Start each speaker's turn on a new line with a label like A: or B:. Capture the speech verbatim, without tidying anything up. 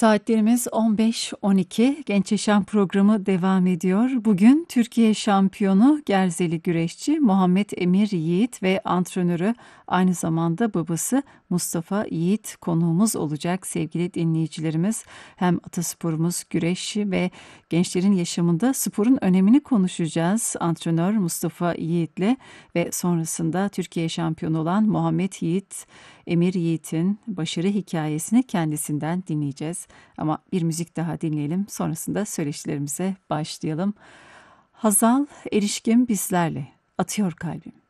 A: Saatlerimiz on beş on iki. Genç Yaşam programı devam ediyor. Bugün Türkiye şampiyonu Gerzeli güreşçi Muhammed Emir Yiğit ve antrenörü, aynı zamanda babası Mustafa Yiğit konuğumuz olacak sevgili dinleyicilerimiz. Hem atasporumuz, güreş ve gençlerin yaşamında sporun önemini konuşacağız antrenör Mustafa Yiğit'le ve sonrasında Türkiye şampiyonu olan Muhammed Yiğit, Emir Yiğit'in başarı hikayesini kendisinden dinleyeceğiz. Ama bir müzik daha dinleyelim. Sonrasında söyleşilerimize başlayalım. Hazal Erişkin bizlerle. Atıyor kalbim.